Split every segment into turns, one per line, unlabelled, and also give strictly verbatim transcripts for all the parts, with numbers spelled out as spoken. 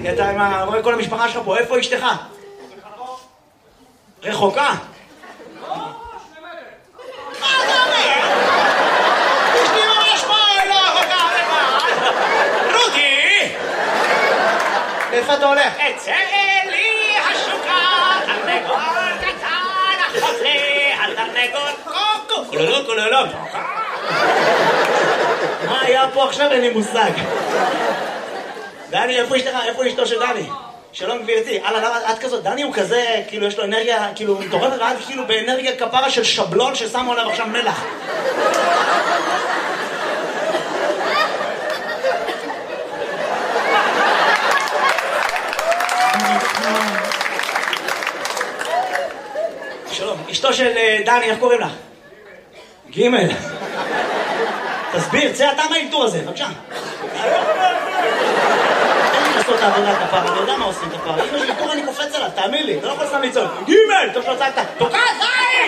כי אתה רואה כל המשפחה שלך פה, איפה אשתך? רחוקה?
לא, שני מטר.
מה אתה אומר? אשתי ממש פה, לא רחוקה, רחוקה. רותי! איפה אתה הולך?
אצא לי השוקה, תרנגול קטן, אחות לי, התרנגול קוקו, כולולו, כולולו.
מה היה פה עכשיו? אין לי מושג. דני, איפה אשתך? איפה אשתו של דני? שלום גבירתי. הלאה, למה את כזאת? דני הוא כזה, כאילו יש לו אנרגיה, כאילו מטורפת, ואת כאילו באנרגיה כפרה של שבלון ששמו עליו עכשיו מלח. שלום, אשתו של דני, איך קוראים לך? גימל. תסביר, צא אתה מהאלתור הזה, בבקשה. תן לי לעשות את העבודה כפרה, אני יודע מה עושים כפרה. אם יש אלתור אני קופץ עליו, תאמין לי, אתה לא יכול סתם לצעוק. גימל! טוב שלא צעקת, תוקע זין!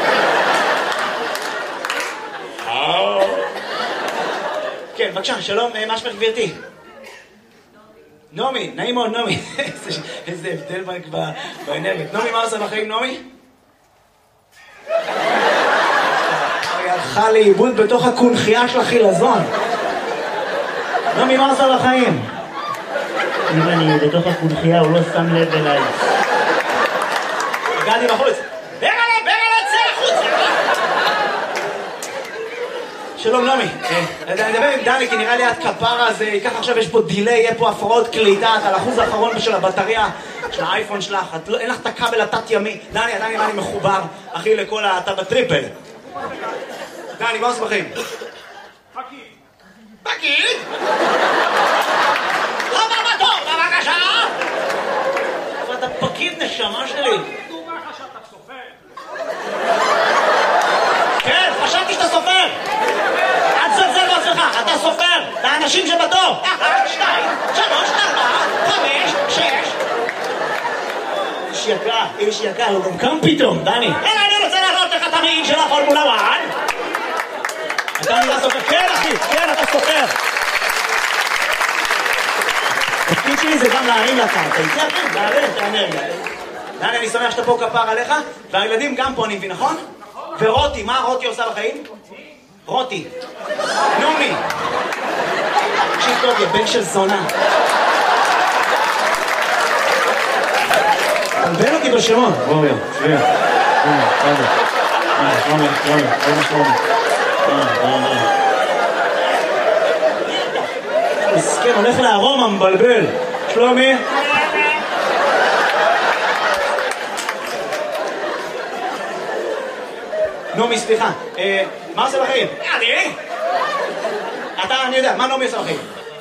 כן, בבקשה, שלום, מה שמך גבירתי? נעמי, נעים מאוד, נעמי. איזה הבדל באנרגיה. נעמי, מה עושה בחיים, נעמי? היא הלכה לאיבוד בתוך הקונחייה של החילזון. נעמי, מה עושה בחיים?
אם אני בתוך הקונחייה, הוא לא שם לב אליי.
הגעתי בחוץ.
ברגע, ברגע, צא החוצה!
שלום, נעמי. אני מדבר עם דני, כי נראה לי את כפרה, אז ככה עכשיו יש פה דילי, יהיה פה הפרעות קליטה, את על האחוז האחרון של הבטריה של האייפון שלך, אין לך את הכבל התת ימי. דני, דני, דני מחובר, אחי, לכל אתה בטריפל. דני, מה עושה בחיים?
פקיד.
פקיד? הבא בתור, בבקשה!
אבל אתה פקיד נשמה שלי.
דומה לך שאתה סופר.
כן, חשבתי שאתה סופר. אל תזלזל בעצמך, אתה סופר. לאנשים שבתור.
אחת, שתיים, שלוש, ארבע, חמש, שש.
איש יקר, איש יקר, הוא גם קם פתאום, דני.
אלא אני רוצה להראות לך את המעיל של הפורמולה אחת.
אתה נראה סופר. כן, אחי, כן, אתה סופר. התפקיד שלי זה גם להרים לקרקע. איתי אחי, להרים את האנרגיה. דני, אני שמח שאתה פה כפר עליך, והילדים גם פה, אני מבין, נכון? ורותי, מה רותי עושה בחיים? רותי. נעמי. תקשיב טוב, יא בן של זונה. תלבן אותי בשמות.
רובי, שבי. רובי, רובי, רובי, רובי, רובי.
מסכן, הולך לארומה, מבלבל. שלומי? נעמי, סליחה, מה עושה בחיים?
אני?
אתה, אני יודע, מה נעמי עושה בחיים?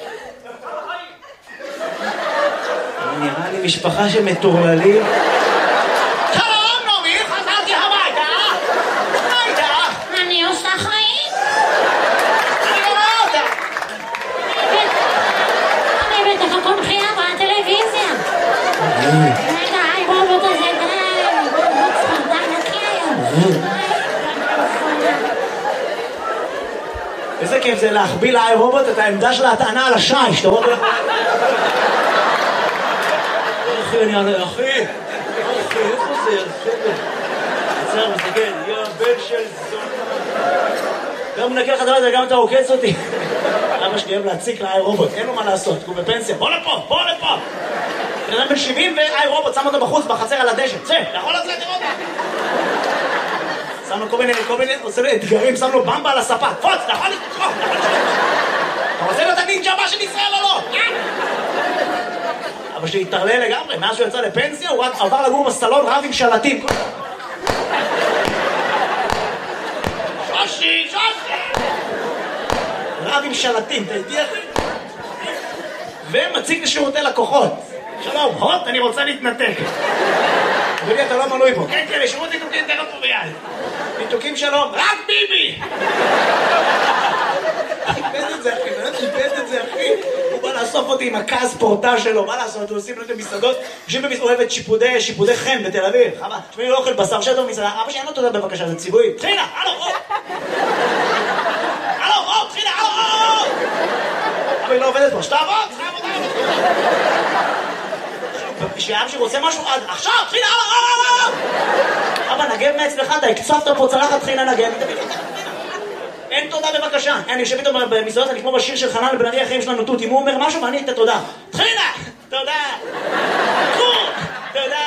נראה לי משפחה של מטורללים.
שלום, נעמי, חזרתי הביתה. מה איתך?
אני עושה חיים.
אני לא רואה אותה.
אני בתוך הקונחייה בטלוויזיה. רגע, היי רובוט הזה, די. רובוט ספרדן נקי היום.
איזה כיף זה להחביא לאי רובוט את העמדה של ההטענה על השי, שאתה רואה... אחי, אני ענה, אחי, אחי, איפה זה? עצר, מסתכל, יא בן של זונה. גם מנקה לך דבר הזה, גם אתה עוקץ אותי. אבא שלי אוהב להציק לאי רובוט, אין לו מה לעשות, הוא בפנסיה. בוא לפה, בוא לפה. בן אדם בן שבעים ואי רובוט, שם אותו בחוץ, בחצר על הדשא. צא, אתה יכול לצאת לראות אותה. שם לו כל מיני, כל מיני, עושה לו אתגרים, שם לו במבה על הספה. פוץ, אתה יכול לתקוף, אתה יכול לתקוף. אתה רוצה להיות הנינג'ה הבא של ישראל או לא? אבא שלי התערלל לגמרי, מאז שהוא יצא לפנסיה, הוא רק עבר לגור בסלון רב עם שלטים.
שושי, שושי!
רב עם שלטים, אתה איתי אחי? ומציג לשירותי לקוחות. שלום, הוט, אני רוצה להתנתק. אדוני, אתה לא מנוי פה.
כן, כן, לשירות ניתוקים תן אותו ביד.
ניתוקים שלום,
רק ביבי!
חיפש את זה אחי, באמת חיפש את זה אחי. הוא בא לאסוף אותי עם הכעס פורטה שלו, מה לעשות? הוא עושים לו את המסעדות, יושבים במסעדת שיפודי, שיפודי חן בתל אביב. חבל, תשמעי, לא אוכל בשר שטו במסעדה, אבא שלי אין לו תודה בבקשה, זה ציווי.
תחילה, הלו, או! הלו, או, תחילה, הלו, או!
אבל היא לא עובדת פה, שתעבוד,
תעבוד, תעבוד.
שאבא שלי רוצה משהו, עד עכשיו, תחילה, אבא, נגב מעצמך, אתה הקצפת פה צלחת, תחילה נגב. אין תודה בבקשה. אני יושב איתו במסעדות, אני כמו בשיר של חנן לבן ארי, החיים שלנו תות, אם הוא אומר משהו ואני את התודה. תחילה, תודה. תודה.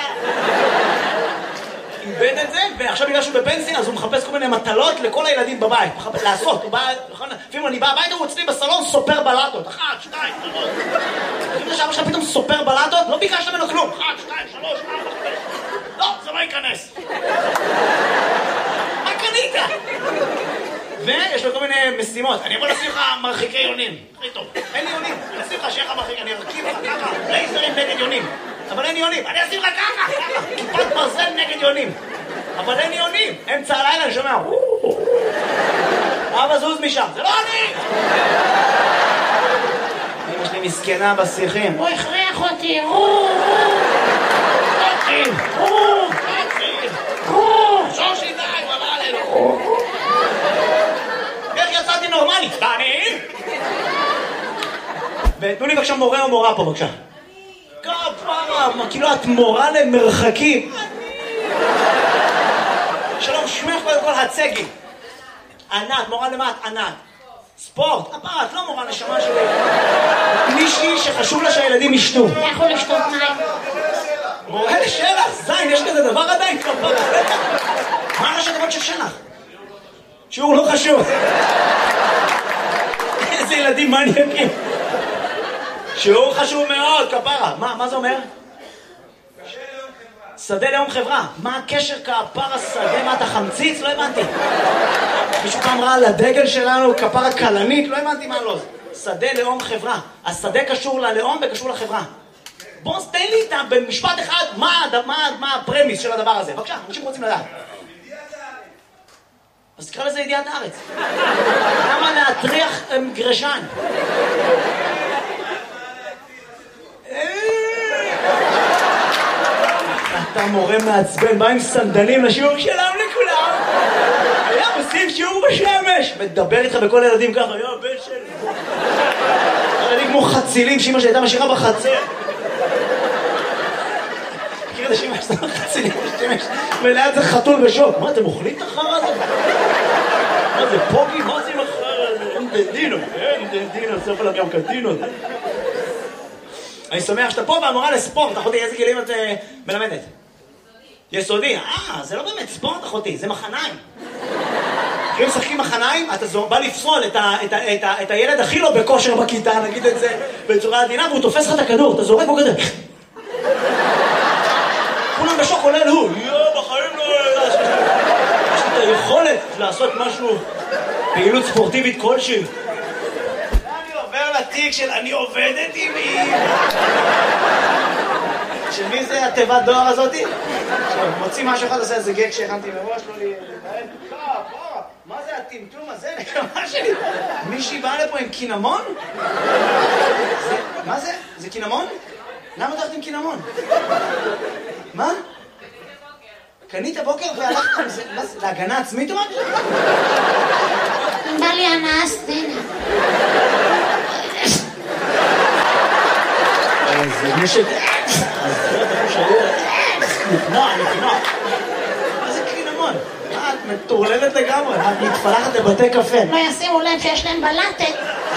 איבד את זה, ועכשיו בגלל שהוא בפנסיה, אז הוא מחפש כל מיני מטלות לכל הילדים בבית. לעשות, הוא בא, לפעמים אני בא הביתה, הוא אצלי בסלון סופר בלטות. אחת, שתיים, שלוש. אם עכשיו עכשיו פתאום סופר בלטות, לא ביקשת ממנו כלום. אחת, שתיים, שלוש, ארבע, חמש. לא, זה לא ייכנס. מה קנית? ויש לו כל מיני משימות. אני יכול לשים לך מרחיקי יונים. הכי טוב. אין לי יונים. אני אשים לך שיהיה לך מרחיק, אני ארכיב לך ככה. לייזרים נגד יונים. אבל אין יונים. אני אשים לך ככה, ככה. כיפת ברזל נגד יונים. אבל אין יונים. אמצע הלילה אני שומע. אבא זוז משם. זה לא אני! אמא שלי מסכנה בשיחים.
הוא הכריח אותי.
שושי די, הוא אמר עלינו. איך יצאתי נורמלי? אני? ותנו לי בבקשה מורה או מורה פה בבקשה. כפרה, כאילו את מורה למרחקים. שלום, שמך קודם כל הצגי. ענת, מורה למה את ענת? ספורט, כפרה, את לא מורה נשמה שלי. מישהי שחשוב לה שהילדים ישתו.
לכו לשתות מים.
מורה לשלח, זין, יש כזה דבר עדיין כפרה. מה ראשי תיבות של שלח? שיעור לא חשוב. איזה ילדים מניאקים. שיעור חשוב מאוד, כפרה. מה, מה זה אומר? שדה לאום חברה. מה הקשר כפרה שדה? מה אתה חמציץ? לא הבנתי. מישהו פעם ראה על הדגל שלנו כפרה קלנית? לא הבנתי מה לא. שדה לאום חברה. השדה קשור ללאום וקשור לחברה. בוא תן לי איתה במשפט אחד מה, מה, מה הפרמיס של הדבר הזה. בבקשה, אנשים רוצים לדעת. אז תקרא לזה ידיעת הארץ. למה להטריח גרשן? אתה מורה מעצבן, בא עם סנדלים לשיעור שלם לכולם. היה עושים שיעור בשמש. מדבר איתך בכל הילדים ככה, היה הבן שלי. ילדים כמו חצילים שאמא שהייתה משאירה בחצר. מכיר את השמש, אתה חצילים בשמש. וליד זה חתול בשוק. מה, אתם אוכלים את החרא הזה? מה זה פוגי? מה זה עם החרא הזה? אין דדינו, אין דדינו, סוף עליו גם קטינות. אני שמח שאתה פה והמורה לספורט, אחותי, איזה גילים את מלמדת? יסודי. אה, זה לא באמת ספורט, אחותי, זה מחניים. אם משחקים מחניים, אתה בא לפסול את הילד הכי לא בכושר בכיתה, נגיד את זה בצורה עדינה, והוא תופס לך את הכדור, אתה זורק בו כזה. כולם בשוק עולה הוא. יואו, בחיים לא... יש לי את היכולת לעשות משהו, פעילות ספורטיבית כלשהי. לתיק של אני עובדת עם מי. של מי זה התיבת דואר הזאתי? מוציא משהו אחד, עושה איזה גג שהכנתי מראש, לא לי... מה זה הטמטום הזה? נקמה שלי? מישהי באה לפה עם קינמון? מה זה? זה קינמון? למה אתה הולכת עם קינמון? מה? קנית בוקר והלכת עם זה? להגנה עצמית או מה?
בא לי אנסתי.
זה נשק... נפנוע, נפנוע. מה זה קינמון? מה, את מטורללת לגמרי? את מתפלחת לבתי קפה.
לא ישימו לב שיש להם בלטת.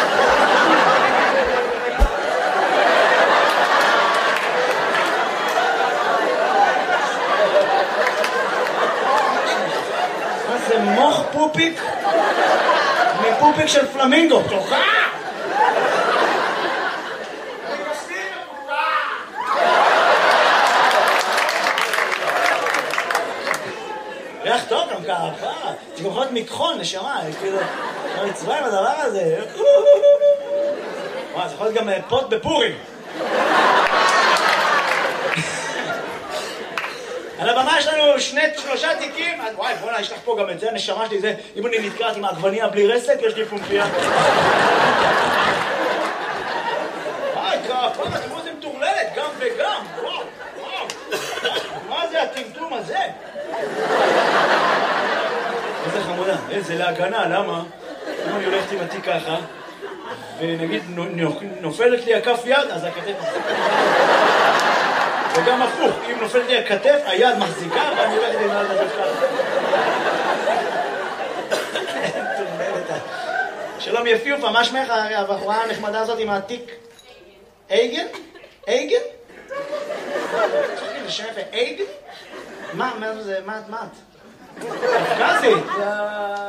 מה זה מוח פופיק? מפופיק של פלמינגו. תוכה! ריח טוב גם ככה, זה גם יכול להיות מכחול, נשמה, כאילו, לא נצבע עם הדבר הזה. וואי, זה יכול להיות גם פוט בפורים. על הבמה יש לנו שני, שלושה תיקים, וואי, בוא'נה, יש לך פה גם את זה, הנשמה שלי זה, אם אני נתקעת עם העגבניה בלי רסק, יש לי פומפיה. וואי, כפרה, תראו זה מטורללת, גם וגם, וואו, וואו. מה זה הטמטום הזה? איזה חמודה, איזה להגנה, למה? אם אני הולכת עם התיק ככה, ונגיד נופלת לי הכף יד, אז הכתף... וגם הפוך, אם נופלת לי הכתף, היד מחזיקה ואני הולך לי מעל לדף ככה. שלום יפיופה, מה שמך הבחורה הנחמדה הזאת עם העתיק? אייגן? אייגן? זה שם יפה, אייגן? מה, מה זה, מה את? מה את? קפקזית?